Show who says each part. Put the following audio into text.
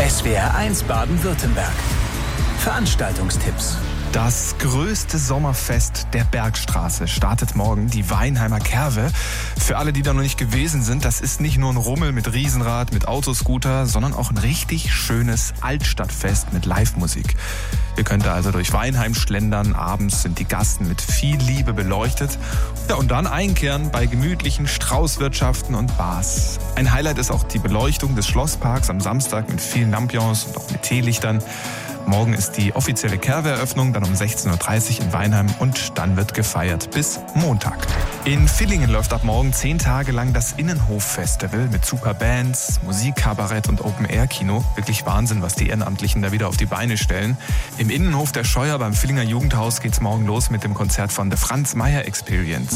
Speaker 1: SWR1 Baden-Württemberg. Veranstaltungstipps.
Speaker 2: Das größte Sommerfest der Bergstraße startet morgen, die Weinheimer Kerwe. Für alle, die da noch nicht gewesen sind, das ist nicht nur ein Rummel mit Riesenrad, mit Autoscooter, sondern auch ein richtig schönes Altstadtfest mit Live-Musik. Ihr könnt da also durch Weinheim schlendern, abends sind die Gassen mit viel Liebe beleuchtet. Ja, und dann einkehren bei gemütlichen Straußwirtschaften und Bars. Ein Highlight ist auch die Beleuchtung des Schlossparks am Samstag mit vielen Lampions und auch mit Teelichtern. Morgen ist die offizielle Kerwe-Eröffnung, dann um 16.30 Uhr in Weinheim und dann wird gefeiert bis Montag. In Villingen läuft ab morgen 10 Tage lang das Innenhof-Festival mit super Bands, Musikkabarett und Open-Air-Kino. Wirklich Wahnsinn, was die Ehrenamtlichen da wieder auf die Beine stellen. Im Innenhof der Scheuer beim Villinger Jugendhaus geht's morgen los mit dem Konzert von The Franz Mayer Experience.